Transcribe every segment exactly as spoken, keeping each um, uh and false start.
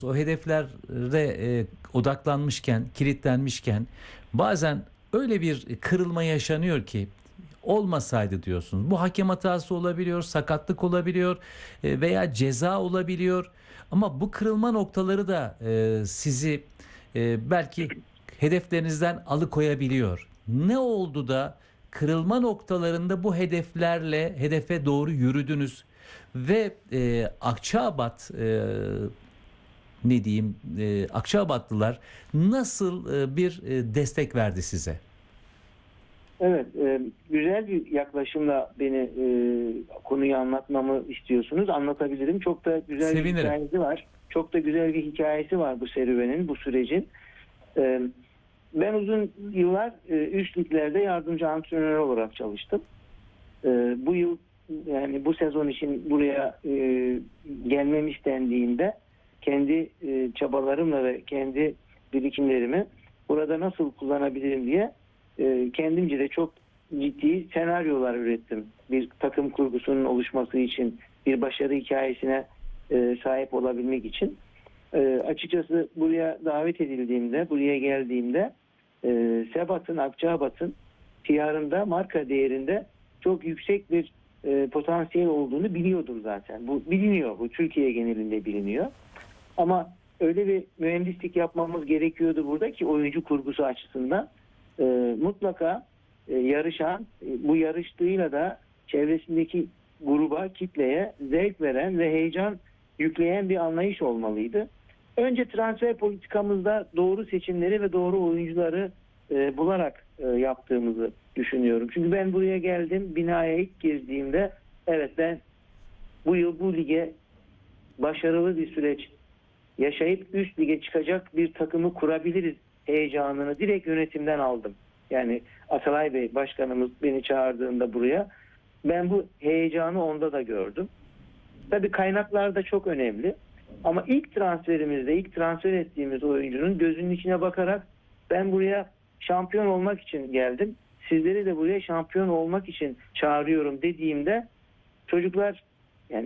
O hedeflere e, odaklanmışken, kilitlenmişken bazen öyle bir kırılma yaşanıyor ki olmasaydı diyorsunuz. Bu hakem hatası olabiliyor, sakatlık olabiliyor e, veya ceza olabiliyor. Ama bu kırılma noktaları da e, sizi e, belki hedeflerinizden alıkoyabiliyor. Ne oldu da kırılma noktalarında bu hedeflerle hedefe doğru yürüdünüz ve e, Akçaabat e, ne diyeyim e, Akçaabatlılar nasıl e, bir e, destek verdi size? Evet, e, güzel bir yaklaşımla beni e, konuyu anlatmamı istiyorsunuz. Anlatabilirim. Çok da güzel bir Sevinirim. hikayesi var. Çok da güzel bir hikayesi var bu serüvenin, bu sürecin. E, ben uzun yıllar e, üst liglerde yardımcı antrenör olarak çalıştım. E, bu yıl yani bu sezon için buraya e, gelmem istendiğinde kendi e, çabalarımla ve kendi birikimlerimi burada nasıl kullanabilirim diye e, kendimce de çok ciddi senaryolar ürettim. Bir takım kurgusunun oluşması için, bir başarı hikayesine e, sahip olabilmek için. E, açıkçası buraya davet edildiğimde, buraya geldiğimde e, Sebat'ın, Akçaabat'ın P R'ında, marka değerinde çok yüksek bir e, potansiyel olduğunu biliyordum zaten. Bu biliniyor, bu Türkiye genelinde biliniyor. Ama öyle bir mühendislik yapmamız gerekiyordu burada ki oyuncu kurgusu açısından e, mutlaka e, yarışan, e, bu yarıştığıyla da çevresindeki gruba, kitleye zevk veren ve heyecan yükleyen bir anlayış olmalıydı. Önce transfer politikamızda doğru seçimleri ve doğru oyuncuları e, bularak e, yaptığımızı düşünüyorum. Çünkü ben buraya geldim, binaya ilk girdiğimde evet ben bu yıl bu lige başarılı bir süreç yaşayıp üst lige çıkacak bir takımı kurabiliriz heyecanını direkt yönetimden aldım. Yani Atalay Bey başkanımız beni çağırdığında buraya ben bu heyecanı onda da gördüm. Tabii kaynaklar da çok önemli. Ama ilk transferimizde, ilk transfer ettiğimiz oyuncunun gözünün içine bakarak ben buraya şampiyon olmak için geldim. Sizleri de buraya şampiyon olmak için çağırıyorum dediğimde çocuklar yani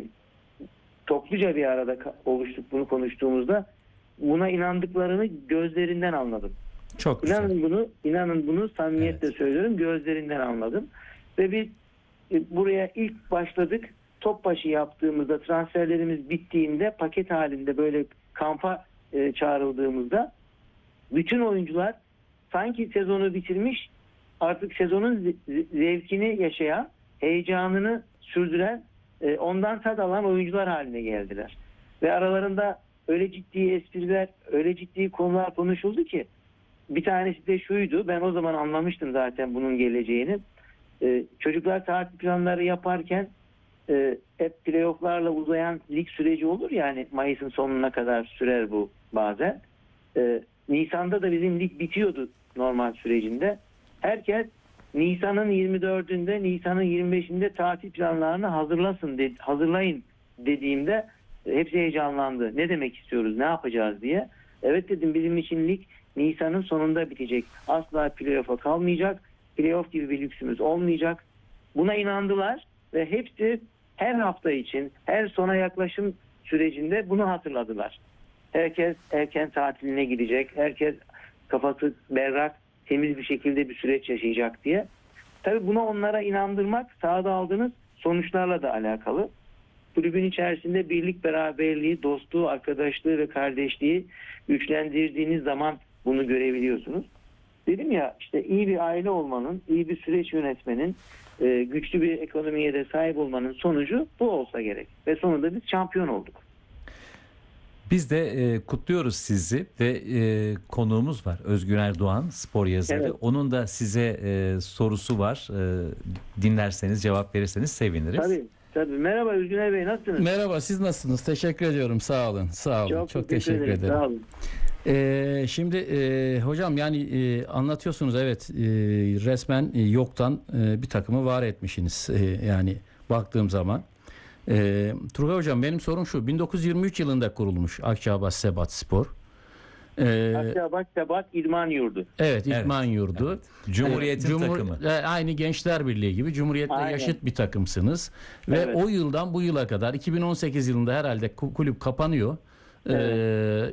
topluca bir arada oluştuk bunu konuştuğumuzda buna inandıklarını gözlerinden anladım. Çok güzel. İnanın bunu, inanın bunu samimiyetle Evet. söylüyorum, gözlerinden anladım. Ve biz e, buraya ilk başladık. Topbaşı yaptığımızda, transferlerimiz bittiğinde paket halinde böyle kampa e, çağrıldığımızda bütün oyuncular sanki sezonu bitirmiş, artık sezonun zevkini yaşayan, heyecanını sürdüren, e, ondan tad alan oyuncular haline geldiler. Ve aralarında öyle ciddi espriler, öyle ciddi konular konuşuldu ki bir tanesi de şuydu, ben o zaman anlamıştım zaten bunun geleceğini. E, çocuklar tatil planları yaparken e, hep playofflarla uzayan lig süreci olur ya, yani Mayıs'ın sonuna kadar sürer bu bazen. E, Nisan'da da bizim lig bitiyordu normal sürecinde. Herkes Nisan'ın yirmi dördünde, Nisan'ın yirmi beşinde tatil planlarını hazırlasın, de, hazırlayın dediğimde e, hepsi heyecanlandı. Ne demek istiyoruz, ne yapacağız diye. Evet dedim, bizim için lig Nisan'ın sonunda bitecek. Asla playoff'a kalmayacak. Playoff gibi bir lüksümüz olmayacak. Buna inandılar ve hepsi her hafta için, her sona yaklaşım sürecinde bunu hatırladılar. Herkes erken tatiline gidecek, herkes kafası berrak, temiz bir şekilde bir süreç yaşayacak diye. Tabii buna onlara inandırmak sahada aldığınız sonuçlarla da alakalı. Kulübün içerisinde birlik, beraberliği, dostluğu, arkadaşlığı ve kardeşliği güçlendirdiğiniz zaman bunu görebiliyorsunuz. Dedim ya, işte iyi bir aile olmanın, iyi bir süreç yönetmenin, e, güçlü bir ekonomiye de sahip olmanın sonucu bu olsa gerek. Ve sonunda biz şampiyon olduk. Biz de e, kutluyoruz sizi ve e, konuğumuz var, Özgün Erdoğan, spor yazarı. Evet. Onun da size e, sorusu var. E, dinlerseniz, cevap verirseniz seviniriz. Tabii, tabii. Merhaba Özgün Bey, nasılsınız? Merhaba, siz nasılsınız? Teşekkür ediyorum. Sağ olun. Sağ olun. Çok, Çok, teşekkür, teşekkür ederim. Sağ olun. Ee, şimdi e, hocam yani e, anlatıyorsunuz, evet, e, resmen e, yoktan e, bir takımı var etmişsiniz. E, yani baktığım zaman. E, Turgay hocam, benim sorum şu: bin dokuz yüz yirmi üç yılında kurulmuş Akçaabat Sebat Spor. E, Akçaabat Sebat İdman Yurdu. evet, İdman Yurdu. Evet. Cumhuriyet'in E, Cumhur- takımı. e, aynı Gençler Birliği gibi Cumhuriyet'le Aynen. yaşıt bir takımsınız. Ve Evet. o yıldan bu yıla kadar, iki bin on sekiz yılında herhalde ku- kulüp kapanıyor. Evet. E,